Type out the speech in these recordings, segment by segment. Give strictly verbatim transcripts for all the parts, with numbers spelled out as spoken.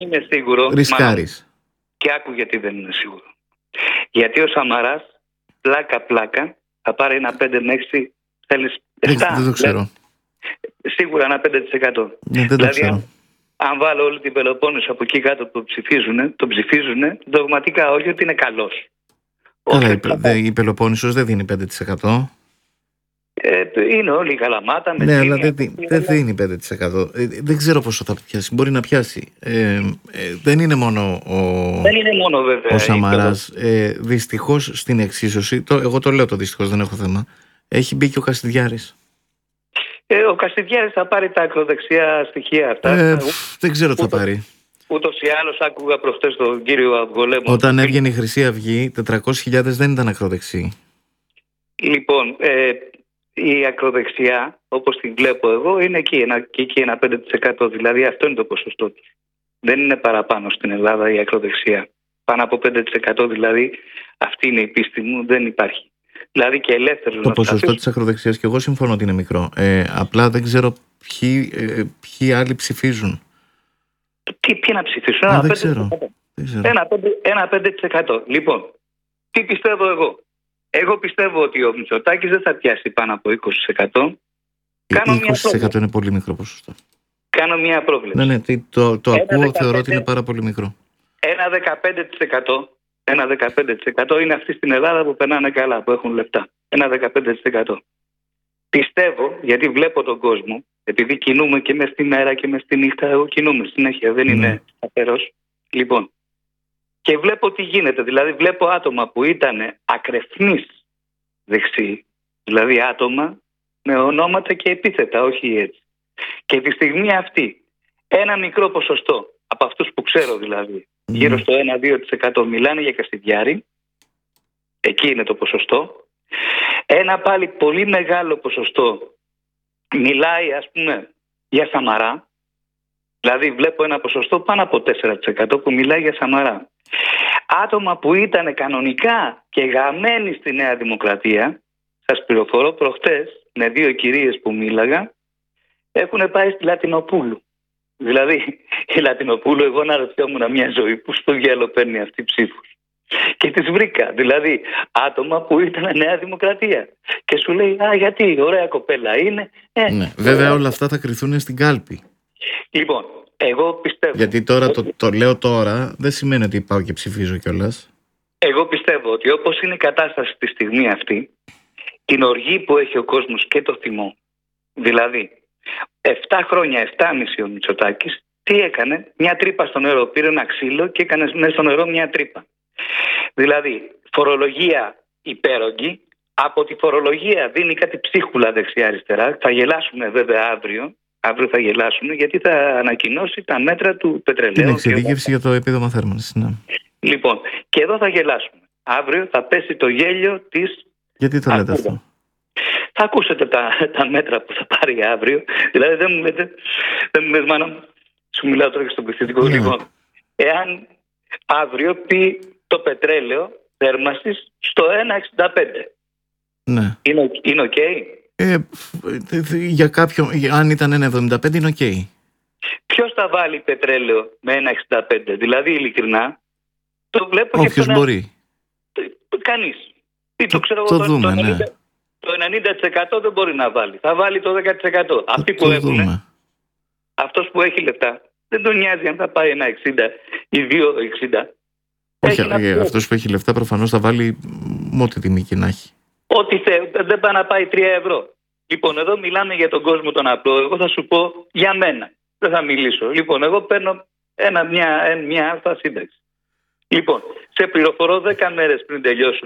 είμαι σίγουρο. Ρισκάρεις. Και άκου γιατί δεν είναι σίγουρο. Γιατί ο Σαμαράς πλάκα-πλάκα θα πάρει ένα πέντε με έξι. Θέλεις Δεν, επτά. δεν το ξέρω. Σίγουρα ένα πέντε τοις εκατό. Ναι, δεν το δηλαδή, ξέρω. αν, αν βάλω όλη την Πελοπόννησο από εκεί κάτω που ψηφίζουν, το ψηφίζουν δογματικά, όχι ότι είναι καλός. Καλά, Όχι, η, δε, η Πελοπόννησος δεν δίνει πέντε τοις εκατό. Ε, είναι όλοι η Καλαμάτα. Ναι, αλλά δεν, δεν δίνει πέντε τοις εκατό. Ε, δεν ξέρω πόσο θα πιάσει. Μπορεί να πιάσει. Ε, ε, δεν είναι μόνο ο, δεν είναι μόνο, βέβαια, ο Σαμαράς. Ε, δυστυχώς στην εξίσωση, το, εγώ το λέω το δυστυχώς, δεν έχω θέμα, έχει μπει και ο Κασιδιάρης. Ε, ο Κασιδιάρης θα πάρει τα ακροδεξιά στοιχεία αυτά. Ε, δεν ξέρω τι θα πάρει. Ούτως ή άλλως άκουγα προχτές τον κύριο Αυγολέμο. Όταν έβγαινε η Χρυσή Αυγή, τετρακόσιες χιλιάδες δεν ήταν ακροδεξιοί. Λοιπόν, ε, η ακροδεξιά, όπως την βλέπω εγώ, είναι εκεί ένα, και εκεί ένα πέντε τοις εκατό. Δηλαδή αυτό είναι το ποσοστό της. Δεν είναι παραπάνω στην Ελλάδα η ακροδεξιά. Πάνω από πέντε τοις εκατό δηλαδή, αυτή είναι η πίστη μου, δεν υπάρχει. Δηλαδή και ελεύθερος. Το ποσοστό της ακροδεξιάς, και εγώ συμφωνώ ότι είναι μικρό. Ε, απλά δεν ξέρω ποιοι, ε, ποιοι άλλοι ψηφίζουν. Τι, ποιοι να ψηφίσουν, Α, ένα, δεν πέντε τοις εκατό. ξέρω. Δεν ξέρω. Ένα, ένα πέντε τοις εκατό. Λοιπόν, τι πιστεύω εγώ. Εγώ πιστεύω ότι ο Μητσοτάκης δεν θα πιάσει πάνω από είκοσι τοις εκατό. Κάνω είκοσι τοις εκατό είναι πολύ μικρό ποσοστό. Κάνω μια πρόβλεψη. Ναι, ναι, το, το ακούω, δεκαπέντε, θεωρώ ότι είναι πάρα πολύ μικρό. Ένα δεκαπέντε τοις εκατό, ένα δεκαπέντε τοις εκατό είναι αυτοί στην Ελλάδα που περνάνε καλά, που έχουν λεφτά. Ένα δεκαπέντε τοις εκατό. Πιστεύω, γιατί βλέπω τον κόσμο, επειδή κινούμε και μες στη μέρα και μες στη νύχτα, εγώ κινούμε συνέχεια, δεν είναι mm. σταθερός. Λοιπόν, και βλέπω τι γίνεται. Δηλαδή βλέπω άτομα που ήταν ακρεφνείς δεξιοί, δηλαδή άτομα με ονόματα και επίθετα, όχι έτσι. Και τη στιγμή αυτή ένα μικρό ποσοστό από αυτούς που ξέρω δηλαδή, mm. γύρω στο ένα με δύο τοις εκατό μιλάνε για Κασιδιάρη, εκεί είναι το ποσοστό. Ένα πάλι πολύ μεγάλο ποσοστό μιλάει, ας πούμε, για Σαμαρά. Δηλαδή βλέπω ένα ποσοστό πάνω από τέσσερα τοις εκατό που μιλάει για Σαμαρά. Άτομα που ήταν κανονικά και γαμμένοι στη Νέα Δημοκρατία, σας πληροφορώ προχτές με δύο κυρίες που μίλαγα, έχουν πάει στη Λατινοπούλου. Δηλαδή η Λατινοπούλου, εγώ να ρωτιόμουν μια ζωή που στο διάλογο παίρνει αυτή ψήφους. Και τις βρήκα, δηλαδή άτομα που ήταν Νέα Δημοκρατία. Και σου λέει, α, γιατί, ωραία κοπέλα είναι. Ε, ναι, βέβαια ωραία. Όλα αυτά θα κριθούν στην κάλπη. Λοιπόν, εγώ πιστεύω. Γιατί τώρα το, το λέω τώρα, δεν σημαίνει ότι πάω και ψηφίζω κιόλας. Εγώ πιστεύω ότι όπως είναι η κατάσταση τη στιγμή αυτή, την οργή που έχει ο κόσμος και το θυμό, δηλαδή επτά χρόνια, επτά και μισό ο Μητσοτάκης, τι έκανε, μια τρύπα στο νερό, πήρε ένα ξύλο και έκανε μέσα στο νερό μια τρύπα. Δηλαδή, φορολογία υπέρογγη, από τη φορολογία δίνει κάτι ψίχουλα δεξιά-αριστερά. Θα γελάσουμε βέβαια αύριο, αύριο θα γελάσουμε γιατί θα ανακοινώσει τα μέτρα του πετρελαίου. Την εξειδίκευση για το επίδομα θέρμανσης, ναι. Λοιπόν, και εδώ θα γελάσουμε. Αύριο θα πέσει το γέλιο της. Γιατί το λέτε αυτό? Θα ακούσετε τα, τα μέτρα που θα πάρει αύριο. Δηλαδή δεν μου λέτε, δεν μου λες μάνα μου, σου μιλάω τώρα και στον πληθυντικό. Ναι. Λοιπόν, εάν αύριο πει το πετρέλαιο θέρμανσης στο ένα εξήντα πέντε. Ναι. Είναι, είναι οκ. Okay? Ε, για κάποιον, αν ήταν ένα εβδομήντα πέντε είναι οκ. Okay. Ποιος θα βάλει πετρέλαιο με ένα εξήντα πέντε? Δηλαδή ειλικρινά το βλέπω. Όποιος και μπορεί. Κανείς. Τι το ξέρω το, εγώ, το, δούμε, το, ναι. το ενενήντα τοις εκατό δεν μπορεί να βάλει. Θα βάλει το δέκα τοις εκατό. Αυτοί που έχουν, αυτός που έχει λεφτά, δεν τον νοιάζει αν θα πάει ένα εξήντα ή δύο εξήντα. Όχι, αυτός που έχει λεφτά προφανώς θα βάλει ό,τι τιμή και να έχει. Ό,τι θε, δεν πάει να πάει τρία ευρώ. Λοιπόν, εδώ μιλάμε για τον κόσμο τον απλό. Εγώ θα σου πω για μένα. Δεν θα μιλήσω. Λοιπόν, εγώ παίρνω ένα, μια, μια αλφα σύνταξη. Λοιπόν, σε πληροφορώ δέκα μέρες πριν,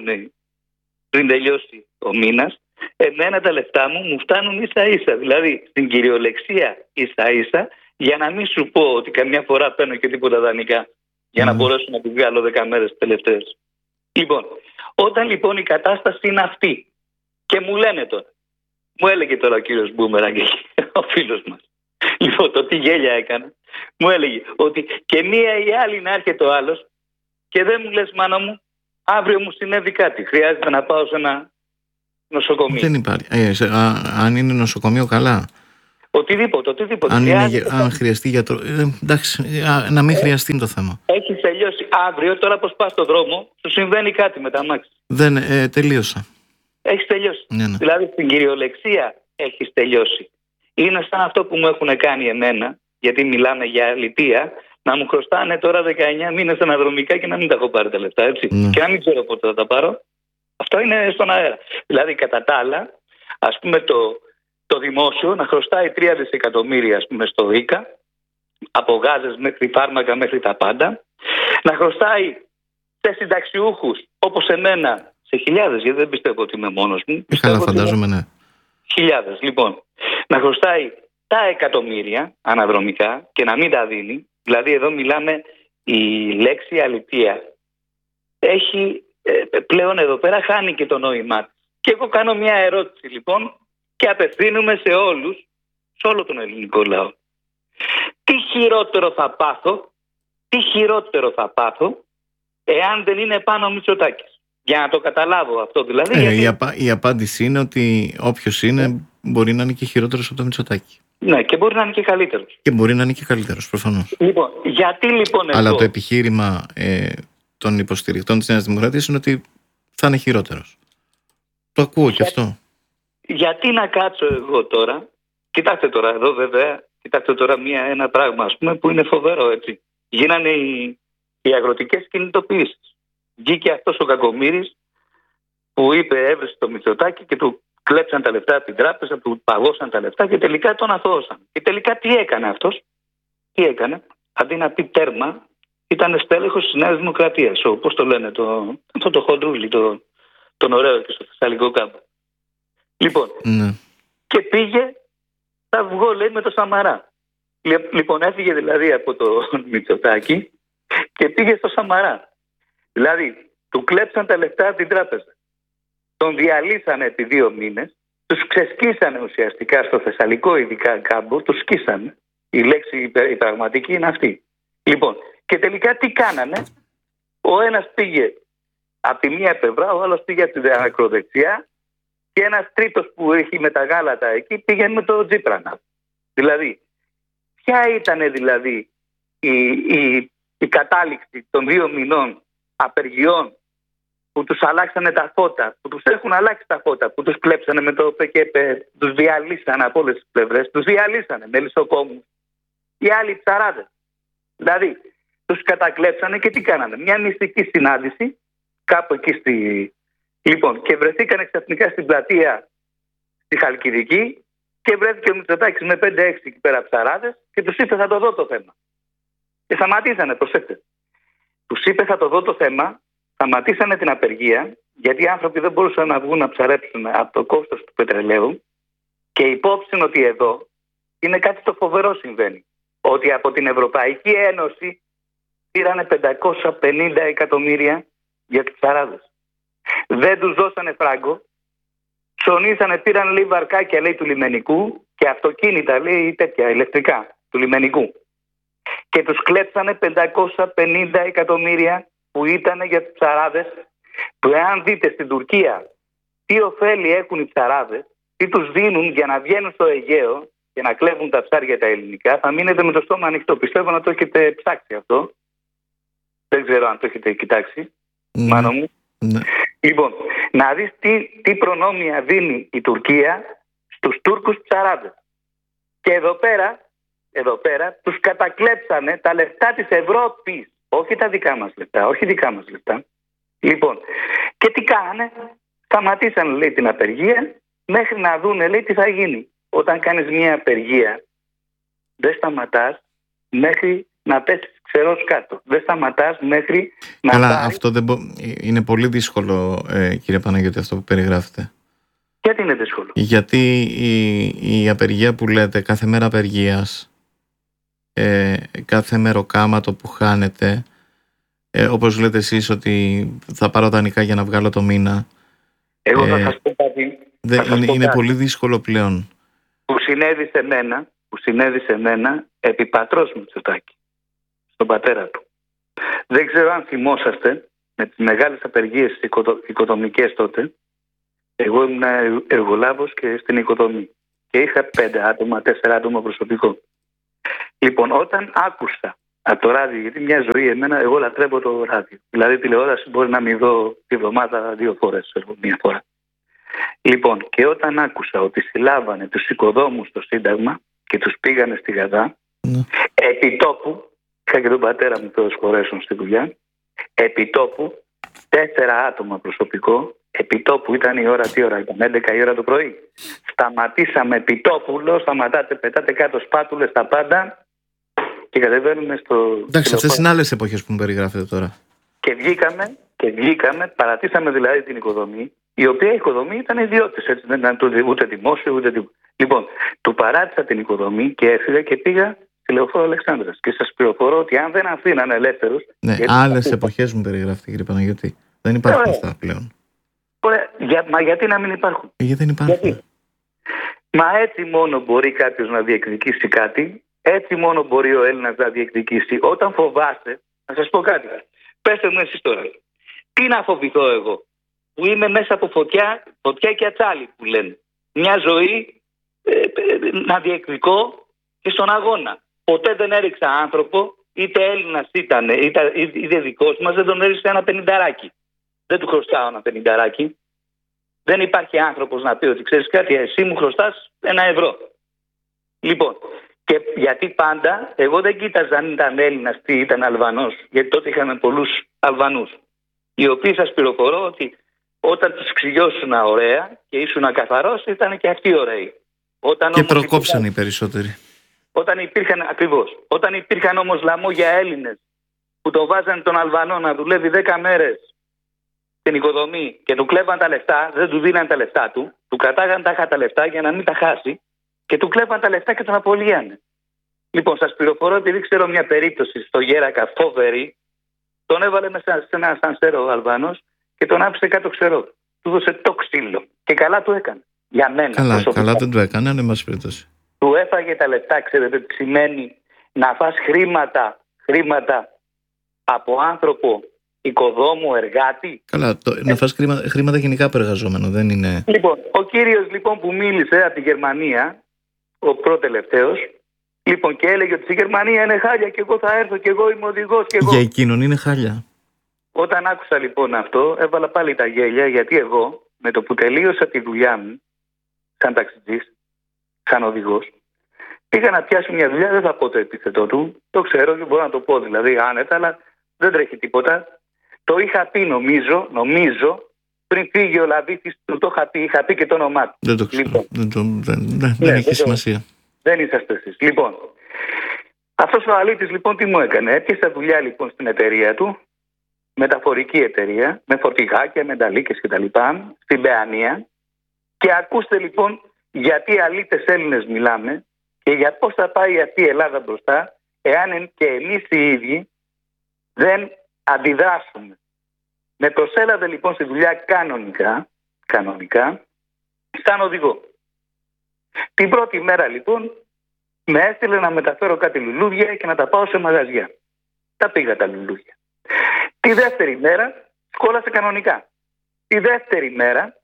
πριν τελειώσει ο μήνας, εμένα τα λεφτά μου μου φτάνουν ίσα ίσα. Δηλαδή, στην κυριολεξία ίσα ίσα, για να μην σου πω ότι καμιά φορά παίρνω και τίποτα δανεικά, για mm. να μπορέσω να τη βγάλω δέκα μέρες τελευταίες. Λοιπόν, όταν λοιπόν η κατάσταση είναι αυτή και μου λένε τώρα, μου έλεγε τώρα ο κύριος Μπούμεραγκ, ο φίλος μας, λοιπόν, το τι γέλια έκανα, μου έλεγε ότι και μία ή άλλη να έρχεται ο άλλος και δεν μου λες μάνα μου, αύριο μου συνέβη κάτι, χρειάζεται να πάω σε ένα νοσοκομείο. Δεν υπάρχει. Ε, σε, α, αν είναι νοσοκομείο, καλά. Οτιδήποτε, οτιδήποτε. Αν, είναι, αν χρειαστεί γιατρό. Ε, εντάξει, α, να μην χρειαστεί είναι το θέμα. Έχει τελειώσει αύριο, τώρα πως πας στον δρόμο, σου συμβαίνει κάτι με τα αμάξι. Δεν, ε, τελείωσα. Έχεις τελειώσει. Ναι, ναι. Δηλαδή στην κυριολεξία έχεις τελειώσει. Είναι σαν αυτό που μου έχουν κάνει εμένα, γιατί μιλάμε για αλητεία, να μου χρωστάνε τώρα δεκαεννιά μήνες αναδρομικά και να μην τα έχω πάρει τα λεφτά, έτσι. Ναι. Και να μην ξέρω πότε θα τα πάρω. Αυτό είναι στον αέρα. Δηλαδή, κατά τα άλλα, ας πούμε, το, το δημόσιο να χρωστάει τρία δισεκατομμύρια, ας πούμε, στο ΙΚΑ, από γάζες μέχρι φάρμακα μέχρι τα πάντα, να χρωστάει σε συνταξιούχους όπως εμένα, σε χιλιάδες, γιατί δεν πιστεύω ότι είμαι μόνος μου. Ε, καλά, φαντάζομαι, ναι. Χιλιάδες, λοιπόν. Να χρωστάει τα εκατομμύρια αναδρομικά και να μην τα δίνει. Δηλαδή, εδώ μιλάμε, η λέξη αλητεία έχει ε, πλέον εδώ πέρα χάνει και το νόημά της. Και εγώ κάνω μια ερώτηση, λοιπόν, και απευθύνουμε σε όλους, σε όλο τον ελληνικό λαό. Τι χειρότερο θα πάθω, τι χειρότερο θα πάθω, εάν δεν είναι πάνω ο Μητσοτάκης. Για να το καταλάβω αυτό, δηλαδή. Ε, γιατί... η, απα... η απάντηση είναι ότι όποιος είναι μπορεί να είναι και χειρότερος από το Μητσοτάκη. Ναι, και μπορεί να είναι και καλύτερος. Και μπορεί να είναι και καλύτερος, προφανώς. Λοιπόν, γιατί λοιπόν εδώ... Αλλά το επιχείρημα ε, των υποστηρικτών της Νέας Δημοκρατίας είναι ότι θα είναι χειρότερος. Το ακούω και αυτό. Γιατί να κάτσω εγώ τώρα, κοιτάξτε τώρα εδώ βέβαια, κοιτάξτε τώρα μια, ένα πράγμα, ας πούμε, που είναι φοβερό, έτσι. Γίνανε οι, οι αγροτικές κινητοποιήσεις. Βγήκε αυτός ο Κακομοίρης που είπε, έβρεσε το Μητσοτάκη και του κλέψαν τα λεφτά από την τράπεζα, του παγώσαν τα λεφτά και τελικά τον αθώωσαν. Και τελικά τι έκανε αυτός, τι έκανε, αντί να πει τέρμα, ήταν στέλεχος της Νέας Δημοκρατίας, όπως το λένε, το, αυτό το χοντρούλι, το, τον ωραίο και στο Θεσσαλικό κάμπο. Λοιπόν, ναι. Και πήγε, θα βγω, λέει, με το Σαμαρά. Λοιπόν, έφυγε δηλαδή από το Μητσοτάκη και πήγε στο Σαμαρά. Δηλαδή, του κλέψαν τα λεφτά από την τράπεζα. Τον διαλύσανε επί δύο μήνες, τους ξεσκίσανε ουσιαστικά στο Θεσσαλικό ειδικά κάμπο, τους σκίσανε. Η λέξη η πραγματική είναι αυτή. Λοιπόν, και τελικά τι κάνανε, ο ένας πήγε από τη μία πλευρά, ο άλλος πήγε από την ακροδεξιά και ένας τρίτος που έχει με τα γάλατα εκεί πήγε με το Τζίπρανα. Δηλαδή, ποια ήταν δηλαδή η, η, η κατάληξη των δύο μηνών απεργιών που τους αλλάξανε τα φώτα, που τους έχουν αλλάξει τα φώτα, που τους κλέψανε με το ΠΚΠ, τους διαλύσανε από όλες τις πλευρές, τους διαλύσανε με λησοκόμους. Οι άλλοι ψαράδες. Δηλαδή, τους κατακλέψανε και τι κάνανε. Μια μυστική συνάντηση, κάπου εκεί στη... Λοιπόν, και βρεθήκανε ξαφνικά στην πλατεία στη Χαλκιδική και βρέθηκε ο Μητσοτάκης με πέντε έξι εκεί πέρα ψαράδες και τους είπε θα το δω το θέμα. Και σταματήσανε, προσέξτε. Τους είπε θα το δω το θέμα, σταματήσανε την απεργία, γιατί οι άνθρωποι δεν μπορούσαν να βγουν να ψαρέψουν από το κόστος του πετρελαίου και υπόψη ότι εδώ είναι κάτι το φοβερό συμβαίνει. Ότι από την Ευρωπαϊκή Ένωση πήρανε πεντακόσια πενήντα εκατομμύρια για τους ψαράδες. Δεν τους δώσανε φράγκο, ψωνίσανε, πήραν λέει βαρκάκια λέει του λιμενικού και αυτοκίνητα λέει τέτοια ηλεκτρικά του λιμενικού. Και τους κλέψανε πεντακόσια πενήντα εκατομμύρια που ήταν για τους ψαράδες, που εάν δείτε στην Τουρκία τι ωφέλη έχουν οι ψαράδες, τι τους δίνουν για να βγαίνουν στο Αιγαίο και να κλέβουν τα ψάρια τα ελληνικά, θα μείνετε με το στόμα ανοιχτό. Πιστεύω να το έχετε ψάξει αυτό. Δεν ξέρω αν το έχετε κοιτάξει, ναι. Μάνο μου. Ναι. Λοιπόν, να δεις τι, τι προνόμια δίνει η Τουρκία στους Τούρκους ψαράδες. Και εδώ πέρα, εδώ πέρα τους κατακλέψανε τα λεφτά της Ευρώπης. Όχι τα δικά μας λεφτά, όχι δικά μας λεφτά. Λοιπόν, και τι κάνανε, σταματήσαν λέει την απεργία μέχρι να δούνε λέει τι θα γίνει. Όταν κάνεις μια απεργία δεν σταματάς μέχρι να πέσεις ξερός κάτω. Δεν σταματάς μέχρι να... Καλά, πάει... αυτό δεν μπο... είναι πολύ δύσκολο, ε, κύριε Παναγιώτη, αυτό που περιγράφετε. Γιατί είναι δύσκολο? Γιατί η, η απεργία που λέτε, κάθε μέρα απεργίας, ε, κάθε μεροκάματο που χάνετε, ε, όπως λέτε εσείς ότι θα πάρω δανεικά για να βγάλω το μήνα. Εγώ θα ε, σας πω κάτι. Δε, σας είναι πω είναι κάτι. πολύ δύσκολο πλέον. Που συνέβη σε μένα, που συνέβη σε μένα επί πατρός Μητσοτάκη, στον πατέρα του. Δεν ξέρω αν θυμόσαστε με τις μεγάλες απεργίες οικοδομικές τότε. Εγώ ήμουν εργολάβος και στην οικοδομή. και είχα πέντε άτομα, τέσσερα άτομα προσωπικό. Λοιπόν, όταν άκουσα από το ράδιο, γιατί μια ζωή εμένα, εγώ λατρεύω το ράδιο. Δηλαδή τηλεόραση μπορεί να μην δω τη βδομάδα δύο φορές, μία φορά. Λοιπόν, και όταν άκουσα ότι συλλάβανε τους οικοδόμους στο Σύνταγμα και τους πήγανε στη Γαδά, mm. επί τόπου, είχα και τον πατέρα μου τόσο φορέσεων στη δουλειά, επί τόπου, τέσσερα άτομα προσωπικό, επί τόπου ήταν η ώρα, τι ώρα ήταν, έντεκα η ώρα το πρωί. Σταματήσαμε επί τόπου, λέω, σταματάτε, πετάτε κάτω σπάτουλες, τα πάντα και κατεβαίνουμε στο... Εντάξει, αυτές είναι άλλες εποχές που μου περιγράφετε τώρα. Και βγήκαμε, και βγήκαμε, παρατήσαμε δηλαδή την οικοδομή, η οποία η οικοδομή ήταν ιδιώτης, έτσι, δεν ήταν ούτε δημόσιο, ούτε δημόσιο. Λοιπόν, του παράτησα την οικοδομή και έφυγα και πήγα στη Λεωφόρο Αλεξάνδρας. Και σας πληροφορώ ότι αν δεν αφήναν ελεύθερους... Ναι, άλλες εποχές μου περιγράφετε, κύριε Παναγιώτη. Δεν υπάρχουν αυτά πλέον. Ωραία, για, μα γιατί να μην υπάρχουν. Γιατί δεν υπάρχουν. Γιατί? Μα έτσι μόνο μπορεί κάποιος να διεκδικήσει κάτι, έτσι μόνο μπορεί ο Έλληνας να διεκδικήσει. Όταν φοβάσαι, να σας πω κάτι. Πέστε μου εσείς τώρα. Τι να φοβηθώ εγώ, που είμαι μέσα από φωτιά, φωτιά και ατσάλι που λένε. Μια ζωή ε, ε, να διεκδικώ και στον αγώνα. Ποτέ δεν έριξα άνθρωπο, είτε Έλληνας ήταν, είτε, είτε δικός μας, δεν τον έριξα ένα πενηνταράκι. Δεν του χρωστάω ένα πενηνταράκι. Δεν υπάρχει άνθρωπος να πει ότι ξέρεις κάτι, εσύ μου χρωστάς ένα ευρώ. Λοιπόν, και γιατί πάντα, εγώ δεν κοίταζα αν ήταν Έλληνας ή ήταν Αλβανός, γιατί τότε είχαμε πολλούς Αλβανούς, οι οποίοι σας πληροφορώ ότι όταν τους ξυλιώσουν ωραία και ήσουν καθαρός, ήταν και αυτοί ωραίοι. Όταν και όμως προκόψαν υπήρχαν, οι περισσότεροι. Όταν υπήρχαν, ακριβώς, όταν υπήρχαν όμως λαμόγια Έλληνες που το βάζαν τον Αλβανό να δουλεύει δέκα μέρες στην οικοδομή και του κλέβαν τα λεφτά, δεν του δίναν τα λεφτά του, του κρατάγαν τα, τα λεφτά για να μην τα χάσει και του κλέβαν τα λεφτά και τον απολύανε. Λοιπόν, σας πληροφορώ, επειδή ξέρω μια περίπτωση στο Γέρακα φοβερή, τον έβαλε μέσα σε ένα ασανσέρο ο Αλβανός και τον άφησε κάτω ξερό. Του δώσε το ξύλο και καλά του έκανε. Για μένα. Καλά, προσωπικά. Καλά δεν του έκανε, αν εμάς περίπτωση. Του έφαγε τα λεφτά, ξέρετε τι σημαίνει να φας χρήματα, χρήματα από άνθρωπο οικοδόμου, εργάτη. Καλά, το, ε... να φας χρήματα, χρήματα γενικά από εργαζόμενο, δεν είναι... Λοιπόν, ο κύριος λοιπόν που μίλησε από τη Γερμανία, ο προτελευταίος, λοιπόν και έλεγε ότι η Γερμανία είναι χάλια και εγώ θα έρθω και εγώ είμαι οδηγός και εγώ. Για εκείνον είναι χάλια. Όταν άκουσα λοιπόν αυτό, έβαλα πάλι τα γέλια, γιατί εγώ με το που τελείωσα τη δουλειά μου, σαν ταξιτζής, σαν οδηγός, πήγα να πιάσω μια δουλειά, δεν θα πω το επίθετο του, το ξέρω και μπορώ να το πω δηλαδή άνετα, αλλά δεν τρέχει τίποτα. Το είχα πει νομίζω, νομίζω, πριν φύγει ο Λαβίτης, του το είχα πει, είχα πει και το όνομά του. Δεν το ξέρω, λοιπόν. δεν, το, δεν, δεν, ναι, δεν έχει δεν σημασία. Δεν είσαστε εσείς. Λοιπόν, αυτός ο αλήτης λοιπόν τι μου έκανε, έπιασα δουλειά λοιπόν στην εταιρεία του, μεταφορική εταιρεία, με φορτηγάκια, με νταλίκες κτλ. Στην Παιανία. Και ακούστε λοιπόν γιατί αλήτες Έλληνες μιλάμε και για πώς θα πάει αυτή η Ελλάδα μπροστά, εάν και εμείς οι ίδιοι δεν αντιδράσουμε. Με προσέλαβε λοιπόν στη δουλειά κανονικά, κανονικά, σαν οδηγό. Την πρώτη μέρα λοιπόν με έστειλε να μεταφέρω κάτι λουλούδια και να τα πάω σε μαγαζιά. Τα πήγα τα λουλούδια. Τη δεύτερη μέρα σκόλασε κανονικά. Τη δεύτερη μέρα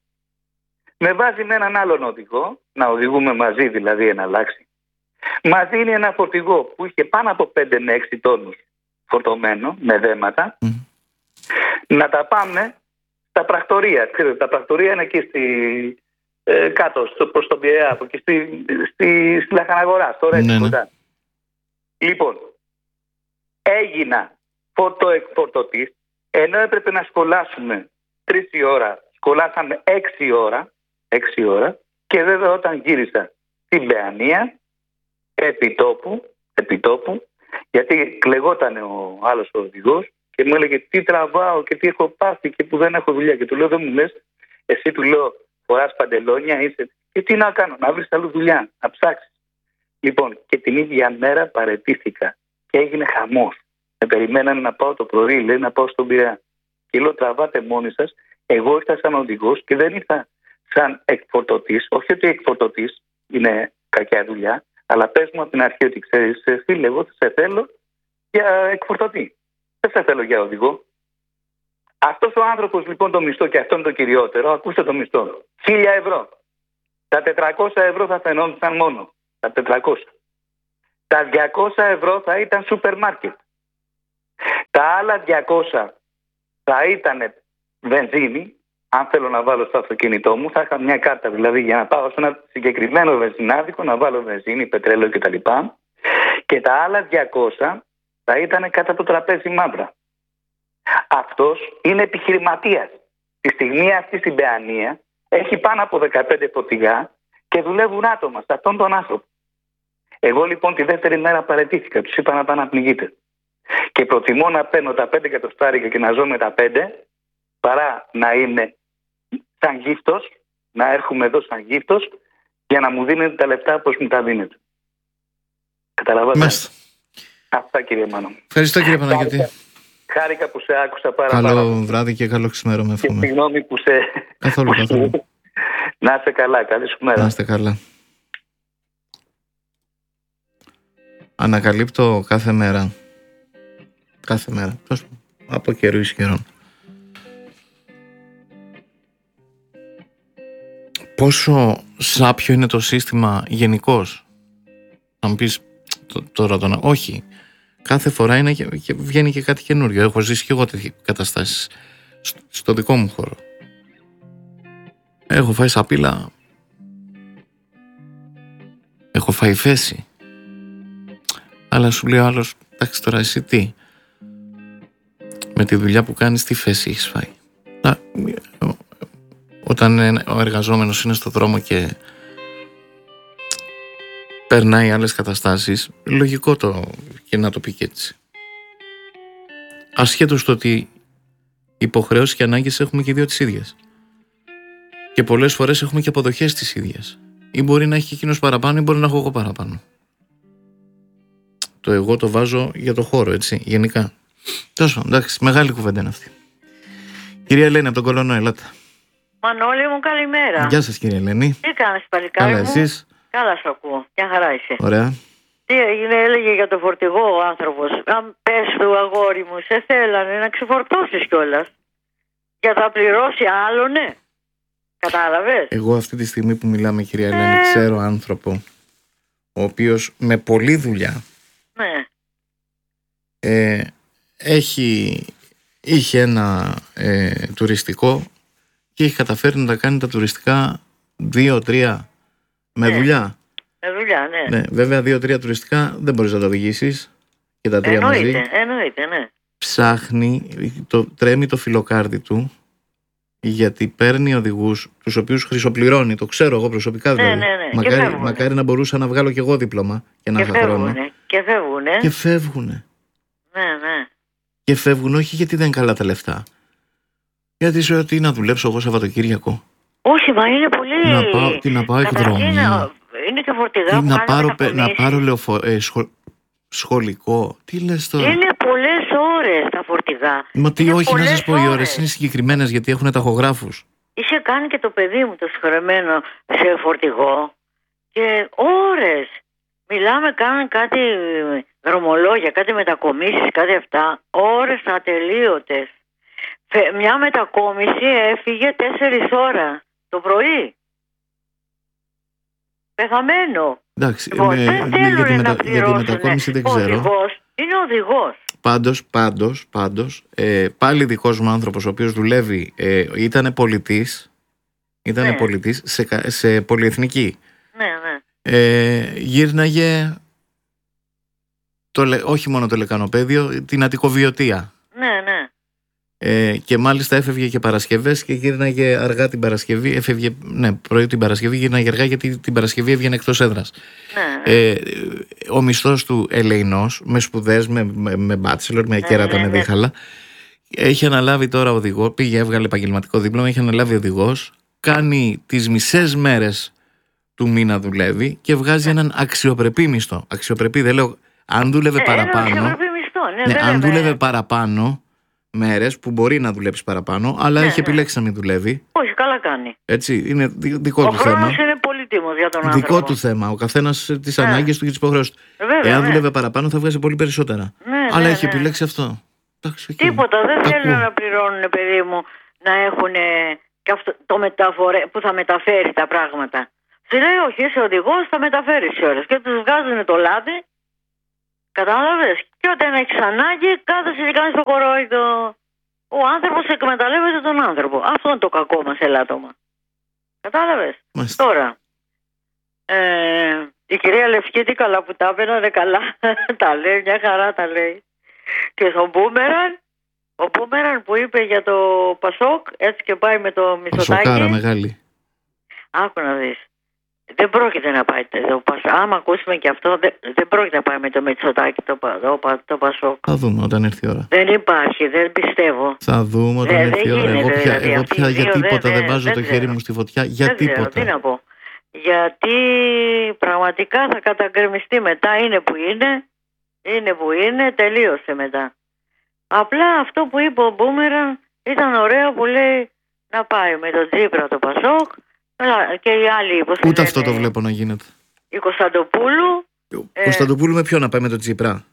με βάζει με έναν άλλον οδηγό, να οδηγούμε μαζί δηλαδή εναλλάξει. Μας δίνει ένα φορτηγό που είχε πάνω από πέντε με έξι τόνους φορτωμένο με δέματα, mm. να τα πάμε στα πρακτορία. Ξέρετε, τα πρακτορία είναι εκεί στη, ε, κάτω στο, προς τον Πειραιά, από εκεί στη, στη, στη Λαχαναγορά, στο Ρέτσι, κοντά. Ναι. Λοιπόν, έγινα φωτοεκφορτωτής, ενώ έπρεπε να σκολάσουμε τρεις η ώρα, σκολάσαμε έξι ώρα, έξι ώρα και βέβαια όταν γύρισα στην Παιανία, επιτόπου, επιτόπου, γιατί κλεγόταν ο άλλος ο οδηγός και μου έλεγε τι τραβάω και τι έχω πάθει και που δεν έχω δουλειά. Και του λέω δεν μου λες, εσύ του λέω φοράς παντελόνια, είσαι, και τι να κάνω, να βρεις άλλη δουλειά, να ψάξεις. Λοιπόν, και την ίδια μέρα παραιτήθηκα και έγινε χαμός. Με περιμένανε να πάω το πρωί, λέει, να πάω στον Πειραιά. Και λέω τραβάτε μόνοι σας, εγώ ήρθα σαν οδηγός και δεν ήρθα σαν εκφορτωτής. Όχι ότι εκφορτωτής είναι κακιά δουλειά, αλλά πες μου από την αρχή ότι ξέρεις, φίλε, εγώ θα σε θέλω για εκφορτωτή. Δεν σε θέλω για οδηγό. Αυτός ο άνθρωπος λοιπόν το μισθό, και αυτό είναι το κυριότερο, ακούστε το μισθό, χίλια ευρώ. Τα τετρακόσια ευρώ θα φαινόντουσαν μόνο. Τα τετρακόσια. Τα διακόσια ευρώ θα ήταν σούπερ μάρκετ. Τα άλλα διακόσια θα ήταν βενζίνη. Αν θέλω να βάλω στο αυτοκίνητό μου, θα είχα μια κάρτα δηλαδή για να πάω σε ένα συγκεκριμένο βενζινάδικο, να βάλω βενζίνη, πετρέλαιο κτλ. Και τα άλλα διακόσια θα ήταν κάτω από το τραπέζι μαύρα. Αυτός είναι επιχειρηματίας. Τη στιγμή αυτή στην Παιανία έχει πάνω από δεκαπέντε φορτηγά και δουλεύουν άτομα σε αυτόν τον άνθρωπο. Εγώ λοιπόν τη δεύτερη μέρα παραιτήθηκα. Τους είπα να πάνε να πνιγείτε. Και προτιμώ να παίρνω τα πέντε εκατοστάρικα και να ζω με τα πέντε, παρά να είμαι σαν γύφτος, να έρχομαι εδώ σαν γύφτος για να μου δίνετε τα λεφτά όπως μου τα δίνετε. Καταλαβαίνετε. Μάλιστα. Αυτά, κύριε Μάνο. Ευχαριστώ, κύριε Παναγιώτη. Χάρηκα που σε άκουσα πάρα καλό πάρα. Καλό βράδυ και καλό ξημέρωμα. Και συγγνώμη που σε... Καθόλου, καθόλου. Να είστε καλά, καλή σου μέρα. Να είστε καλά. Ανακαλύπτω κάθε μέρα. Κάθε μέρα. Από καιρού εις καιρών. Πόσο σάπιο είναι το σύστημα γενικώς. Να μου πεις τώρα το να... Όχι. Κάθε φορά είναι και, και βγαίνει και κάτι καινούριο. Έχω ζήσει και εγώ τέτοιες καταστάσεις στο, στο δικό μου χώρο. Έχω φάει σαπίλα. Έχω φάει φέση. Αλλά σου λέει ο άλλος, εντάξει τώρα εσύ τι. Με τη δουλειά που κάνεις τι φέση έχεις φάει. Να, όταν ο εργαζόμενος είναι στο δρόμο και περνάει άλλες καταστάσεις, λογικό το και να το πει και έτσι. Ασχέτως το ότι υποχρεώσεις και ανάγκες έχουμε και δύο τις ίδιες. Και πολλές φορές έχουμε και αποδοχές τις ίδιες. Ή μπορεί να έχει και εκείνος παραπάνω ή μπορεί να έχω εγώ παραπάνω. Το εγώ το βάζω για το χώρο, έτσι, γενικά. Τόσο, εντάξει, μεγάλη κουβέντα είναι αυτή. Κυρία Ελένη από τον Κολονό, ελάτε. Μανώλη μου, καλημέρα. Γεια σας, κυρία Ελένη. Τι κάνεις, παλικάρι Καλά, μου? εσείς? Καλά, σ' ακούω. Μια χαρά είσαι. Ωραία. Τι έγινε, έλεγε για το φορτηγό ο άνθρωπος. Αν πες του, αγόρι μου, σε θέλανε να ξεφορτώσεις κιόλας. Για θα πληρώσει άλλοτε. Κατάλαβες? Εγώ αυτή τη στιγμή που μιλάμε, κυρία Ελένη, ε... ξέρω άνθρωπο ο οποίος με πολλή δουλειά ναι. ε, έχει, είχε ένα ε, τουριστικό και έχει καταφέρει να τα κάνει τα τουριστικά δύο-τρία με ναι. δουλειά. Με δουλειά, ναι. Ναι, βέβαια δύο-τρία τουριστικά δεν μπορείς να τα οδηγήσεις και τα τρία εννοείται, μαζί. Εννοείται, ναι. Ψάχνει, το, τρέμει το φιλοκάρδι του γιατί παίρνει οδηγούς τους οποίους χρυσοπληρώνει. Το ξέρω εγώ προσωπικά δηλαδή. Ναι, ναι, ναι. Μακάρι, μακάρι να μπορούσα να βγάλω κι εγώ δίπλωμα και να είχα χρόνο. Και φεύγουνε. Και φεύγουνε. Ναι, ναι. Και φεύγουν όχι γιατί δεν είναι καλά τα λεφτά. Γιατί σου ότι να δουλέψω εγώ Σαββατοκύριακο. Όχι, μα είναι πολύ. Να πάω, τι να πάω εκδρομή. Είναι, είναι και φορτηγά που να πάρω, να πάρω λεωφο, ε, σχολ, σχολικό. Τι λες τώρα? Είναι πολλές ώρες τα φορτηγά. Μα τι, είναι όχι να σας πω, ώρες. οι ώρες είναι συγκεκριμένες γιατί έχουν ταχογράφους. Είχε κάνει και το παιδί μου το συγχωρεμένο σε φορτηγό και ώρες. Μιλάμε, κάνουν κάτι δρομολόγια, κάτι μετακομίσεις, κάτι αυτά. Ώρες ατελείωτες. Μια μετακόμιση έφυγε τέσσερις ώρα το πρωί. Πεθαμένο. Εντάξει, λοιπόν, με, δεν με, για, τη μετα, για τη μετακόμιση δεν ξέρω. Οδηγός, είναι οδηγός. Πάντως, πάντως, πάντως, ε, πάλι δικός μου άνθρωπος ο οποίος δουλεύει, ε, ήταν πολιτής, ήταν ναι. πολιτής σε, σε πολυεθνική. Ναι, ναι. Ε, γύρναγε το, όχι μόνο το λεκανοπέδιο, την Αττικοβιωτία. Ναι, ναι. Ε, και μάλιστα έφευγε και Παρασκευές και γύρναγε αργά την Παρασκευή. Έφευγε, ναι, πρωί την Παρασκευή, γύρναγε αργά γιατί την Παρασκευή έβγαινε εκτός έδρας. Ναι. Ε, ο μισθός του ελεεινός, με σπουδές, με, με, με bachelor, με κέρατα, ναι, με δίχαλα. Έχει αναλάβει τώρα οδηγό, πήγε, έβγαλε επαγγελματικό δίπλωμα, έχει αναλάβει οδηγός, κάνει τις μισές μέρες του μήνα δουλεύει και βγάζει ναι. έναν αξιοπρεπή μισθό. Αξιοπρεπή, δεν λέω, αν δούλευε ε, παραπάνω. Μισθό, ναι, ναι, αν δούλευε παραπάνω μέρες που μπορεί να δουλέψει παραπάνω, αλλά ναι, έχει ναι. επιλέξει να μην δουλεύει. Όχι, καλά κάνει. Έτσι, είναι δικό ο του θέμα. Ο χρόνος είναι πολύτιμος για τον δικό άνθρωπο. Δικό του θέμα. Ο καθένας τις ναι. ανάγκες του και τις υποχρεώσεις του. Βέβαια, Εάν ναι. δούλευε παραπάνω θα βγάζει πολύ περισσότερα. Ναι, αλλά ναι, έχει ναι. επιλέξει αυτό. Εντάξει, τίποτα, δεν θέλουν να πληρώνουν, παιδί μου, να έχουν και αυτό το μεταφορέ, που θα μεταφέρει τα πράγματα. Του λέει όχι, είσαι οδηγός, θα μεταφέρεις ώρες. Και τους βγάζουν το λάδι. Κατάλαβες. Και όταν έχεις ανάγκη, κάθεσαι και κάνεις το κορόιδο. Ο άνθρωπος εκμεταλλεύεται τον άνθρωπο. Αυτό είναι το κακό μας ελάττωμα. Κατάλαβες. Μάλιστα. Τώρα, ε, η κυρία Λευκή τι καλά που τα έπαιρνε, καλά τα λέει, μια χαρά τα λέει. Και στον Μπούμεραν, ο Μπούμεραν που είπε για το Πασόκ, έτσι και πάει με το Μητσοτάκη. Πασοκάρα μεγάλη. Άκου να δεις. Δεν πρόκειται να πάει το Πασόκ. Άμα ακούσουμε και αυτό, δεν, δεν πρόκειται να πάει με το Μητσοτάκη το, το, το, το Πασόκ. Θα δούμε όταν έρθει η ώρα. Δεν υπάρχει, δεν πιστεύω. Θα δούμε όταν δεν, έρθει η ώρα. Γίνεται, Εγώ πια, δηλαδή, εγώ πια για τίποτα δεν, δεν βάζω δεν το ξέρω. χέρι μου στη φωτιά. Για δεν τίποτα. Ξέρω, τι να πω. Γιατί πραγματικά θα καταγκρεμιστεί μετά. Είναι που είναι. Είναι που είναι. Τελείωσε μετά. Απλά αυτό που είπε ο Μπούμεραν ήταν ωραίο που λέει να πάει με τον Τσίπρα το Πασόκ και οι άλλοι. Ούτε λένε, αυτό το βλέπω να γίνεται. Η Κωνσταντοπούλου. Ο ε, Κωνσταντοπούλου με ποιο να πάει με τον Τσίπρα.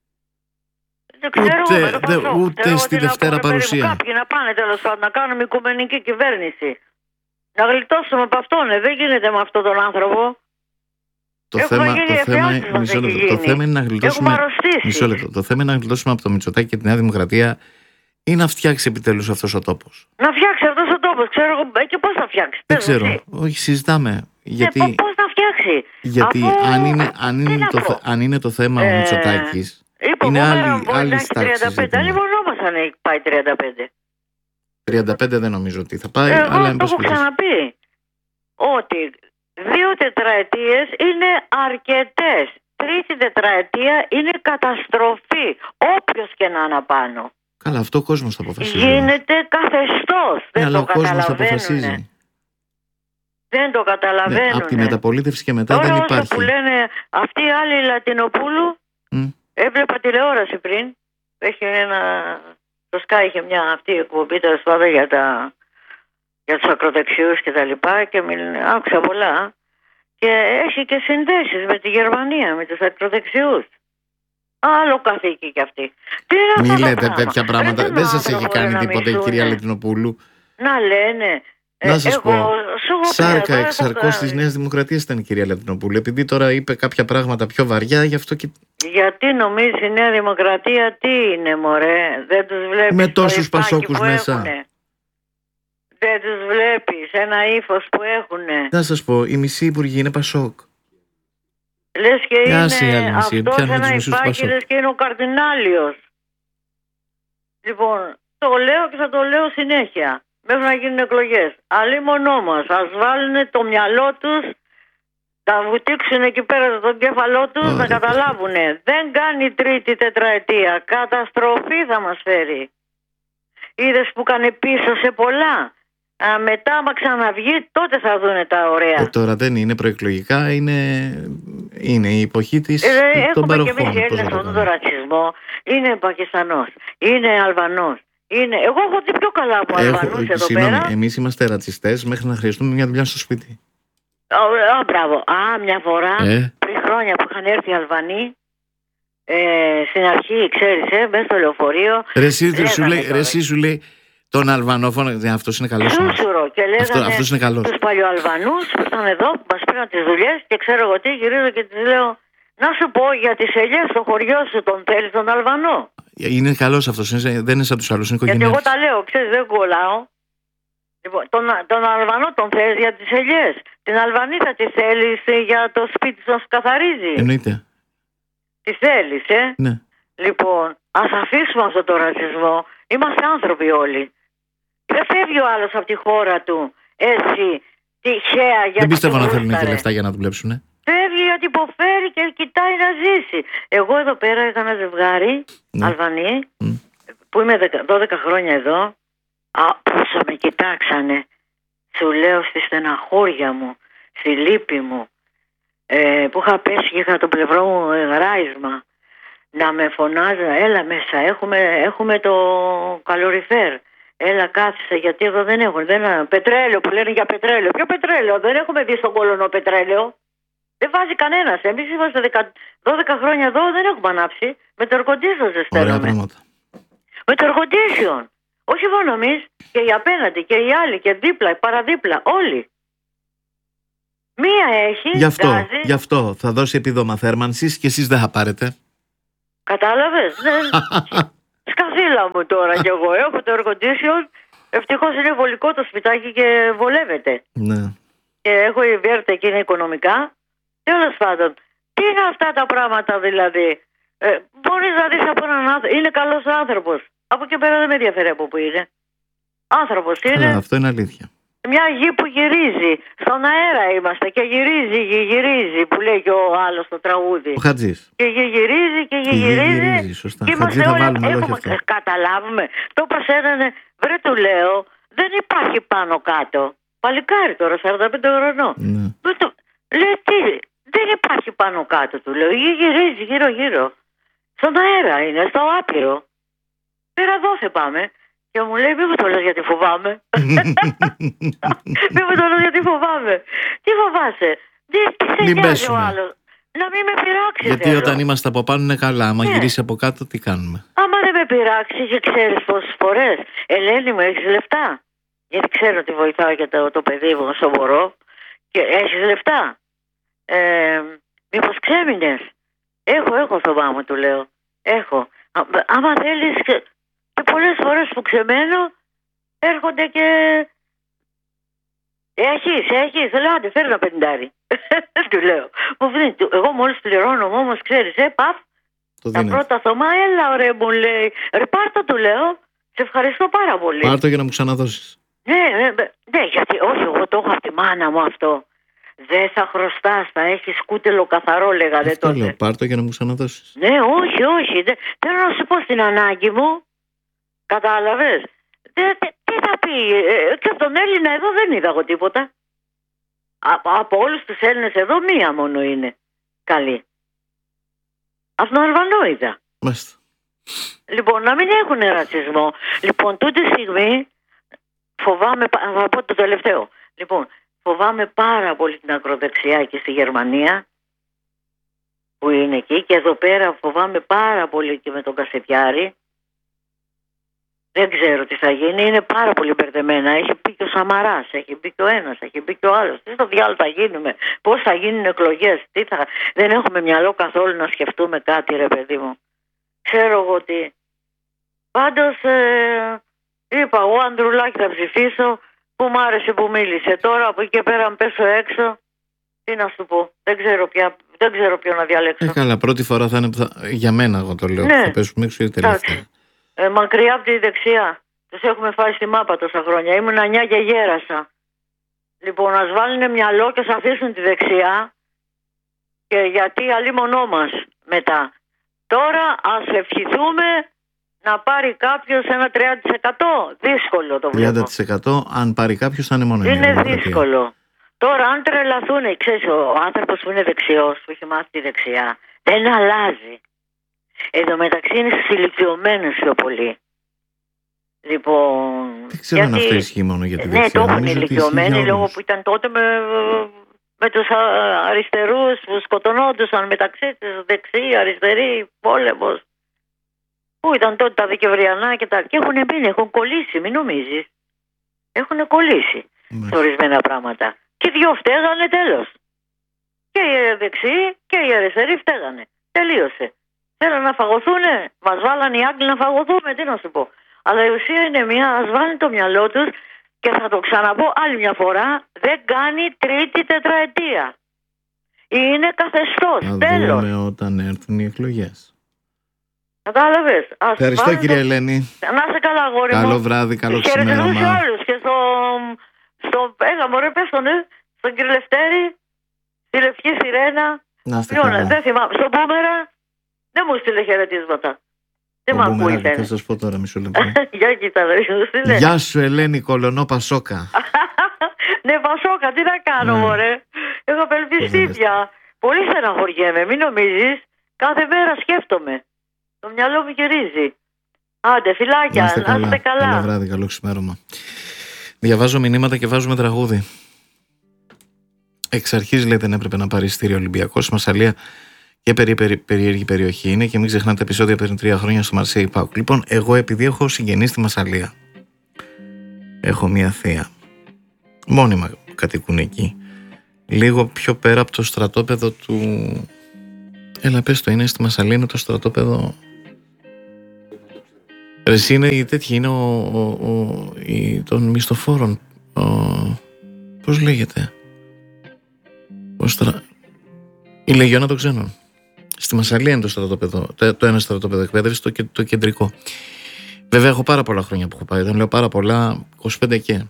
Δεν ξέρω, ούτε με το Πασόκ. δε, ούτε στη Δευτέρα παρουσία. Κάποιοι να πάνε τέλος πάντων να κάνουμε οικουμενική κυβέρνηση. Να γλιτώσουμε από αυτόν. Ε, δεν γίνεται με αυτόν τον άνθρωπο. Το θέμα, το, θέμα, μισό λεπτό, το θέμα είναι να γλιτώσουμε. Μισό λεπτό. Το θέμα είναι να γλιτώσουμε από το Μητσοτάκη και τη Νέα Δημοκρατία ή να φτιάξει επιτέλους αυτός ο τόπος. Να φτιάξει αυτός ο τόπος, ξέρω εγώ. Και πώς θα φτιάξει. Δεν ξέρω. Εσύ. Όχι, συζητάμε. Γιατί, ε, πώς θα φτιάξει. Γιατί από... αν, είναι, αν, είναι το, αν είναι το θέμα ε... ο Μητσοτάκης, είναι άλλη, άλλη στάξη. Λοιπόν, όμως αν έχει πάει τριάντα πέντε. τριάντα πέντε δεν νομίζω ότι θα πάει. Εγώ αλλά το έχω ξαναπεί. Ότι δύο τετραετίες είναι αρκετές. Τρίτη τετραετία είναι καταστροφή. Όποιος και να είναι πάνω. Καλά, αυτό ο κόσμος θα αποφασίζει. Γίνεται καθεστώς. Ναι, δεν αλλά το ο κόσμος θα αποφασίζει. Δεν το καταλαβαίνουν. Ναι, από τη μεταπολίτευση και μετά τώρα δεν όσο υπάρχει. Που λένε αυτοί οι άλλοι Λατινοπούλου, mm. έβλεπα τηλεόραση πριν. Έχει ένα... Το Sky είχε μια αυτή εκπομπή τέλος πάντων για, τα... για τους ακροδεξιούς και τα λοιπά και μιλ... άκουσα πολλά. Και έχει και συνδέσεις με τη Γερμανία, με τους ακροδεξιούς. Άλλο καθήκη κι αυτή. Τι Μη λέτε τέτοια πράγματα. Δεν, δεν σας έχει κάνει τίποτα η κυρία Λατινοπούλου. Να λένε. Να σας εγώ, πω, σάρκα εξαρκώς της Νέας Δημοκρατίας ήταν η κυρία Λατινοπούλου. Επειδή τώρα είπε κάποια πράγματα πιο βαριά, γι' αυτό και... Γιατί νομίζει η Νέα Δημοκρατία τι είναι, μωρέ? Δεν τους βλέπεις με τόσους πασόκους μέσα. Έχουνε. Δεν τους βλέπεις, ένα ύφος που έχουνε. Να σας πω, οι μισοί υπουργοί είναι πασόκ. Λες και είναι μισή, αυτός ένα υφάκι, λες και είναι ο Καρδινάλιος. Λοιπόν, το λέω και θα το λέω συνέχεια. Μέχρι να γίνουν εκλογές. Αλλήμονό μας. Ας βάλουν το μυαλό τους, τα βουτήξουν εκεί πέρα στον κέφαλό τους, να καταλάβουν. Δεν κάνει τρίτη τετραετία. Καταστροφή θα μας φέρει. Είδες που κάνει πίσω σε πολλά. Α, μετά, άμα ξαναβγεί, τότε θα δουν τα ωραία. Ε, τώρα δεν είναι προεκλογικά, είναι, είναι η εποχή της ε, των παροχών. Έχουμε και εμείς Έλληνες αυτόν τον ρατσισμό. Είναι Πακιστανός, είναι Αλβανός. Είναι... Εγώ έχω δει πιο καλά από Αλβανούς εδώ συγνώμη, πέρα. Εμείς είμαστε ρατσιστές μέχρι να χρειαστούμε μια δουλειά στο σπίτι. Α, μπράβο. Α, μια φορά, ε? πριν χρόνια που είχαν έρθει οι Αλβανοί, ε, στην αρχή, ξέρεις, ε, μέσα στο λεωφορείο. Ρε εσύ σου λέει, ρε, εσύ σου λέει τον Αλβανόφωνο, αυτός είναι καλός. Σούσουρο. Και λέγανε Αυτό, αυτός είναι καλός. Τους παλιοαλβανούς που ήταν εδώ, που μας πήραν τις δουλειές και ξέρω εγώ τι, γυρίζω και τις λέω, να σου πω για τις ελιές στο χωριό σου, τον θέλεις τον Αλβανό? Είναι καλός αυτός, δεν είναι σαν τους άλλους, είναι οικογενειάρχης. Γιατί εγώ τα λέω, ξέρεις, δεν κολλάω. Λοιπόν, τον, τον Αλβανό τον θέλεις για τις ελιές. Την Αλβανή θα τη θέλεις για το σπίτι σου να σου καθαρίζει. Εννοείται. Τη θέλεις, ε. Ναι. Λοιπόν, ας αφήσουμε αυτό το ρατσισμό. Είμαστε άνθρωποι όλοι. Δεν φεύγει ο άλλος από τη χώρα του έτσι τυχαία γιατί. Δεν πιστεύω να θέλουν και λεφτά για να δουλέψουν. Φεύγει γιατί υποφέρει και κοιτάει να ζήσει. Εγώ εδώ πέρα είχα ένα ζευγάρι, ναι. Αλβανοί, mm. που είμαι δώδεκα χρόνια εδώ. Α, πόσο με κοιτάξανε. Σου λέω στη στεναχώρια μου, στη λύπη μου, ε, που είχα πέσει και είχα το πλευρό μου γράισμα. Να με φωνάζει, έλα μέσα, έχουμε, έχουμε το καλοριφέρ. Έλα κάθισε, γιατί εδώ δεν έχουν. Δεν, πετρέλαιο που λένε για πετρέλαιο. Ποιο πετρέλαιο? Δεν έχουμε δει στον Κολονό πετρέλαιο. Δεν βάζει κανένας. Εμείς είμαστε δώδεκα χρόνια εδώ, δεν έχουμε ανάψει. Με το air-condition ζεσταίνουμε. Με το air-condition. Όχι μόνο εμείς, και οι απέναντι και οι άλλοι και δίπλα, παραδίπλα, όλοι. Μία έχει. Γι' αυτό, γκάζι. γι' αυτό θα δώσει επίδομα θέρμανσης και εσείς δεν θα πάρετε. Κατάλαβες. Ναι. Σκαθήλα μου τώρα κι εγώ. Έχω το air condition. Ευτυχώς είναι βολικό το σπιτάκι και βολεύεται. Ναι. Και έχω η Βέρτα και είναι οικονομικά. Τέλος πάντων, τι είναι αυτά τα πράγματα δηλαδή. Ε, μπορείς να δεις από έναν άνθρωπο. Είναι καλός άνθρωπος. Από εκεί πέρα δεν με ενδιαφέρει από που είναι. Άνθρωπος είναι. Καλά, αυτό είναι αλήθεια. Μια γη που γυρίζει. Στον αέρα είμαστε και γυρίζει, γη γυρίζει, που λέει και ο άλλος στο τραγούδι. Ο Χατζής. Και γη γυρίζει και γη Η γη γυρίζει. γυρίζει, σωστά. Και Χατζή είμαστε θα όλοι. βάλουμε, αλλά όχι Έχουμε, αυτό. καταλάβουμε. Το είπα σε έναν, βρε του λέω, δεν υπάρχει πάνω κάτω. Παλικάρι τώρα, σαράντα πέντε χρονών. Ναι. Το, λέει τι, δεν υπάρχει πάνω κάτω, του λέω. Η γη γυρίζει γύρω-γύρω. Στον αέρα είναι, στο άπειρο. Πέρα εδώ θα πάμε. Και μου λέει, μη μου το λες γιατί φοβάμαι. Μη μου το λες γιατί φοβάμαι. Τι φοβάσαι, τι, τι σε Μην νοιάζει πέσουμε. ο άλλος. Να μην με πειράξει. Γιατί θέλω. όταν είμαστε από πάνω είναι καλά. Άμα Ναι. γυρίσει από κάτω, τι κάνουμε. Άμα δεν με πειράξει και ξέρεις πόσες φορές. Ελένη μου, έχεις λεφτά. Γιατί ξέρω ότι βοηθάω για το, το παιδί μου όσο μπορώ. Και έχεις λεφτά. Ε, μήπως ξέμεινες. Έχω, έχω Θωμά μου, του λέω. Έχω. Α, άμα θέλεις και, και πολλές φορές που ξεμένω έρχονται και... Έχεις, έχεις. Λέω, άντε, φέρει ένα πεντάρι. Του λέω. Μου βγαίνει, εγώ μόλις πληρώνω όμως, ξέρεις, ε, παφ. Το Τα δίνετε. πρώτα Θωμά, έλα ωραία μου λέει. Ρε πάρ' του λέω. Σε ευχαριστώ πάρα πολύ. Πάρ' το για να μου ξαναδώσεις. Ναι, ναι, ναι, γιατί όχι, εγώ το έχω από τη μάνα μου αυτό. Δεν θα χρωστάς, θα έχεις κούτελο καθαρό, λέγανε Αυτό τότε. λέω. Πάρ' το για να μου ξαναδώσεις. Ναι, όχι, όχι. Δε, θέλω να σου πω στην ανάγκη μου. Κατάλαβες. Δε, δε, τι θα πει. Ε, και από τον Έλληνα εδώ δεν είδα εγώ τίποτα. Από, από όλους τους Έλληνες εδώ μία μόνο είναι καλή. Από τον Αλβανό είδα. Μάλιστα. Λοιπόν, να μην έχουν ρατσισμό. Λοιπόν, τούτη στιγμή φοβάμαι, θα πω το τελευταίο. Λοιπόν, φοβάμαι πάρα πολύ την ακροδεξιά και στη Γερμανία που είναι εκεί και εδώ πέρα φοβάμαι πάρα πολύ και με τον Κασιδιάρη. Δεν ξέρω τι θα γίνει, είναι πάρα πολύ μπερδεμένα. Έχει πει και ο Σαμαράς, έχει πει και ο ένας, έχει πει και ο άλλος. Τι στο διάλογο θα γίνουμε, πώς θα γίνουν εκλογές, τι θα... Δεν έχουμε μυαλό καθόλου να σκεφτούμε κάτι, ρε παιδί μου. Ξέρω εγώ ότι... Πάντως ε, είπα εγώ Ανδρουλάκη θα ψηφίσω, που μ' άρεσε που μίλησε. Τώρα από εκεί και πέρα αν πέσω έξω, τι να σου πω, δεν ξέρω, ποια, δεν ξέρω ποιο να διαλέξω. Ε, καλά, πρώτη φορά θα είναι. Θα... Για μένα, εγώ το λέω. Ναι. Θα πέσουμε έξω για τελευταία. Εντάξει. Ε, μακριά από τη δεξιά. Τους έχουμε φάει στη μάπα τόσα χρόνια. Ήμουν νιά και γέρασα. Λοιπόν, ας βάλουν μυαλό και ας αφήσουν τη δεξιά. Και γιατί αλλήμονό μας μετά. Τώρα ας ευχηθούμε να πάρει κάποιος ένα τριάντα τοις εκατό. Δύσκολο το βλέπω. τριάντα τοις εκατό αν πάρει κάποιος θα είναι μόνο η Νέα Είναι Δημοκρατία. δύσκολο. Τώρα αν τρελαθούν, ξέρεις, ο άνθρωπος που είναι δεξιός, που έχει μάθει τη δεξιά, δεν αλλάζει. Εδώ μεταξύ είναι στους ηλικιωμένους πιο πολύ. Λοιπόν... Δεν ξέρω αν αυτό ισχύει μόνο για τη Ναι, δεξιά. το έχουν Νομίζω ότι ισχύει ηλικιωμένοι για λόγω όλους. που ήταν τότε με, με τους α- αριστερούς που σκοτωνόντουσαν μεταξύ τους, δεξί, αριστερή, πόλεμος. Πού ήταν τότε τα δικαιωριανά και τα... Και έχουν μείνει, έχουν κολλήσει, μην νομίζεις. Έχουν κολλήσει Ναι. σε ορισμένα πράγματα. Και οι δυο φταίγανε τέλος. Και οι δεξιοί και οι αριστεροί φταίγανε. Τελείωσε. Θέλουν να φαγωθούνε, μας βάλανε οι Άγγλοι να φαγωθούμε, τι να σου πω. Αλλά η ουσία είναι μια, ας βάλουν το μυαλό τους και θα το ξαναπώ άλλη μια φορά, δεν κάνει τρίτη τετραετία. Είναι καθεστώς, Θα τέλος. δούμε όταν έρθουν οι εκλογές. Κατάλαβες. Ας Ευχαριστώ, βάλουν κυρία το- Ελένη. Να είσαι καλά, αγόρι μου. Καλό βράδυ, καλό Και χαιρετισμούς σε ξημέρωμα. όλους και στο, στο έλα μωρέ πες τον, ε, στον κύριο Λευτέρη, στη Λευκή Σιρένα, Να είστε ποιον, καλά. δεν θυμάμαι, στον Μπούμερα, δεν μου στείλε χαιρετίσματα. Δεν Ο μ' ακούει, Μπούμερανγκ, θα φαίνεται. σας πω τώρα μισό λεπτό. Για κοίτα, δεν μου στείλε. Γεια σου Ελένη Κολονό Πασόκα. Ναι, Πασόκα, τι να κάνω, Ναι. μωρέ. Έχω απελπιστεί Πώς πια. Πολύ στεναχωριέμαι, μην νομίζεις. Κάθε μέρα σκέφτομαι. Το μυαλό μου γυρίζει. Άντε, φιλάκια, Να είστε να είστε καλά. καλά. Καλό βράδυ, καλό ξημέρωμα. Διαβάζω μηνύματα και βάζουμε τραγούδι. Εξ αρχής λέει δεν έπρεπε να πάρει εισιτήριο Ολυμπιακός. Μασσαλία και περί, περί, περίεργη περιοχή είναι και μην ξεχνάτε επεισόδια πριν τρία χρόνια στο Μαρσέη Πάουκ. Λοιπόν, εγώ επειδή έχω συγγενείς στη Μασσαλία, έχω μία θεία. Μόνιμα κατοικούν εκεί. λίγο πιο πέρα από το στρατόπεδο του... Έλα πες το, είναι στη Μασσαλίνη το στρατόπεδο... Εσύ είναι η τέτοια, είναι ο, ο, ο, η, των μισθοφόρων. Ο, πώς λέγεται? Ο στρα... Η Λεγιώνα των Ξένων. Στη Μασσαλία είναι το στρατόπεδο, το, το ένα στρατόπεδο εκπαίδευση, το, το κεντρικό. Βέβαια έχω πάρα πολλά χρόνια που έχω πάει, δεν λέω πάρα πολλά, είκοσι πέντε και.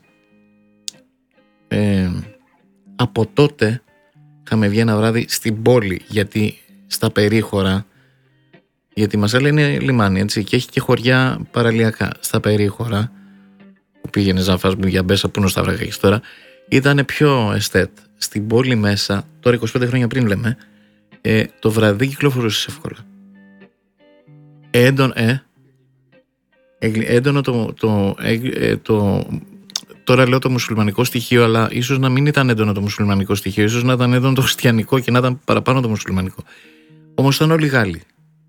Ε, από τότε είχαμε βγει ένα βράδυ στην πόλη, γιατί στα περίχωρα, γιατί η Μασσάλα είναι λιμάνι, έτσι, και έχει και χωριά παραλιακά. Στα περίχωρα, που πήγαινε να φας μπουγκιαμπέσα, που είναι στα βραγάκια τώρα, ήταν πιο εστέτ. Στην πόλη μέσα, τώρα είκοσι πέντε χρόνια πριν λέμε, ε, το βραδύ κυκλοφορούσε εύκολα. Έντον, ε, έντονο το, το, ε, το, τώρα λέω το μουσουλμανικό στοιχείο, αλλά ίσως να μην ήταν έντονο το μουσουλμανικό στοιχείο, ίσως να ήταν έντονο το χριστιανικό και να ήταν παραπάνω το μουσουλμανικό. Όμως ήταν όλοι Γάλλοι.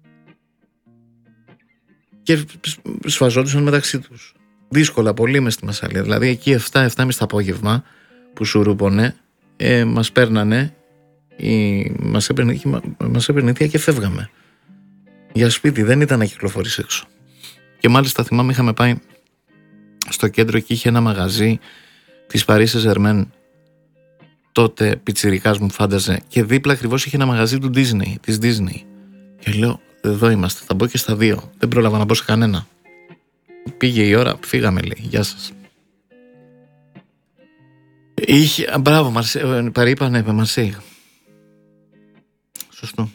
Και σφαζόντουσαν μεταξύ τους. Δύσκολα, πολύ μες στη Μασσάλια. Δηλαδή εκεί εφτά εφτά και μισή το απόγευμα που σουρούπωνε, ε, μας παίρνανε, η, μας έπαιρνε, μας έπαιρνε και φεύγαμε. Για σπίτι, δεν ήταν να κυκλοφορείς έξω. Και μάλιστα θυμάμαι είχαμε πάει στο κέντρο και είχε ένα μαγαζί της Paris Saint-Germain, τότε πιτσιρικάς μου φάνταζε, και δίπλα ακριβώς είχε ένα μαγαζί του Disney, της Disney. Και λέω, εδώ είμαστε, θα μπω και στα δύο. Δεν πρόλαβα να μπω σε κανένα. Πήγε η ώρα, φύγαμε, λέει, γεια σας. Είχε, μπράβο, Μαρσέ, παρήπανε, είπε Μαρσέη. Σωστό.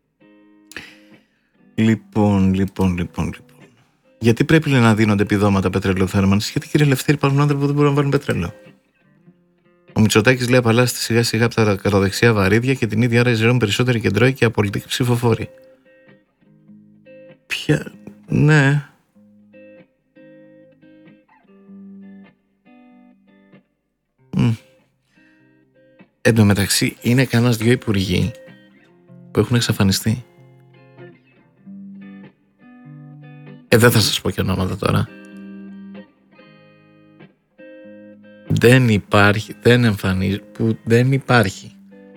Λοιπόν, λοιπόν, λοιπόν, λοιπόν. Γιατί πρέπει να δίνονται επιδόματα πετρελαιοθέρμανσης? Γιατί, κύριε Λευτέρη, υπάρχουν άνθρωποι που δεν μπορούν να βάλουν πετρέλαιο. Ο Μητσοτάκης λέει απαλλάσσεται σιγά σιγά από τα καταδεξιά βαρύδια και την ίδια ώρα εισραίουν περισσότεροι κεντρώοι και απολυτικοί ψηφοφόροι. Ποια. Ναι. Mm. Εν τω μεταξύ, είναι κανένας δυο υπουργοί που έχουν εξαφανιστεί. Ε, δεν θα σας πω και ονόματα τώρα. Δεν υπάρχει, δεν εμφανίζει, που δεν υπάρχει.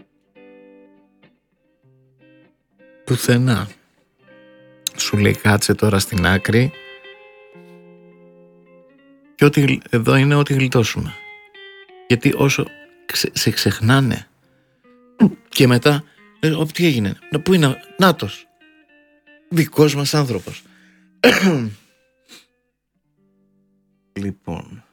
Πουθενά. Σου λέει κάτσε τώρα στην άκρη και ό,τι εδώ είναι ό,τι γλιτώσουμε. Γιατί όσο ξε, σε ξεχνάνε και μετά λέει, τι έγινε, πού είναι, νάτος, δικός μας άνθρωπος. Λοιπόν,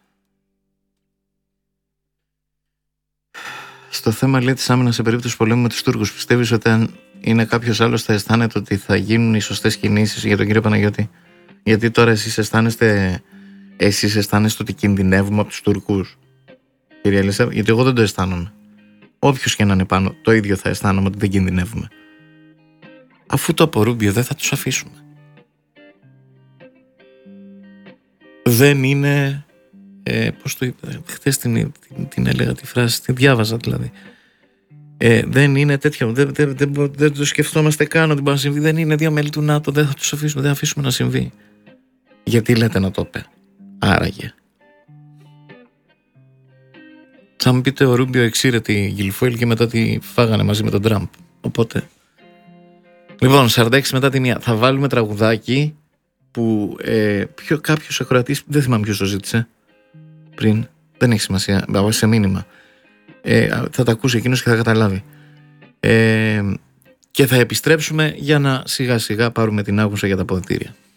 στο θέμα, λέει, της άμυνας σε περίπτωση πολέμου με τους Τούρκους, πιστεύεις ότι αν είναι κάποιος άλλος θα αισθάνεται ότι θα γίνουν οι σωστές κινήσεις για τον κύριο Παναγιώτη? Γιατί τώρα εσείς αισθάνεστε, εσείς αισθάνεστε ότι κινδυνεύουμε από τους Τουρκούς, κύριε Ελισάβη? Γιατί εγώ δεν το αισθάνομαι. Όποιος και να είναι πάνω, το ίδιο θα αισθάνομαι ότι δεν κινδυνεύουμε. Αφού το απορρούμπιο δεν θα τους αφήσουμε. Δεν είναι, ε, πώς το είπα, χθες την, την, την έλεγα τη φράση, τη διάβαζα δηλαδή. Ε, δεν είναι τέτοιο, δεν, δεν, δεν, δεν το σκεφτόμαστε καν ότι μπορεί να συμβεί. Δεν είναι δύο μέλη του ΝΑΤΟ, δεν θα τους αφήσουμε, δεν αφήσουμε να συμβεί. Γιατί λέτε να το πει, άραγε. Θα μου πείτε, ο Ρούμπιο εξήρε τη Γιλφόιλ και μετά τη φάγανε μαζί με τον Τραμπ. Οπότε, λοιπόν, σαράντα έξι μετά τη μία θα βάλουμε τραγουδάκι που ε, ποιο, κάποιος ακροατής, δεν θυμάμαι ποιος το ζήτησε πριν, δεν έχει σημασία, θα σε μήνυμα, ε, θα τα ακούσει εκείνος και θα καταλάβει, ε, και θα επιστρέψουμε για να σιγά σιγά πάρουμε την άκουσα για τα αποδυτήρια.